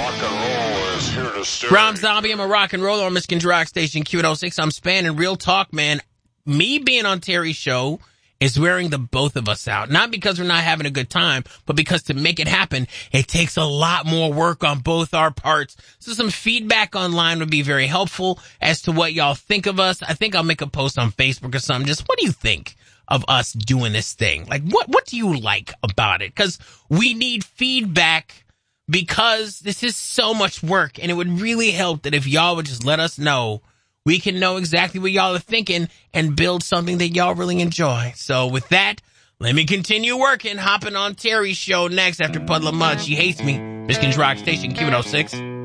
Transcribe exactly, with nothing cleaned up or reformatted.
Rock and roll is here to stay. Rob Zombie, I'm a rock and roller on Michigan's Rock Station Q one oh six. I'm spanning real talk, man. Me being on Terry's show is wearing the both of us out. Not because we're not having a good time, but because to make it happen, it takes a lot more work on both our parts. So some feedback online would be very helpful as to what y'all think of us. I think I'll make a post on Facebook or something. Just what do you think of us doing this thing? Like, what, what do you like about it? Because we need feedback because this is so much work, and it would really help that if y'all would just let us know. We can know exactly what y'all are thinking and build something that y'all really enjoy. So with that, let me continue working, hopping on Terry's show next after Puddle of Mud. She hates me. Michigan's Rock Station Q one oh six.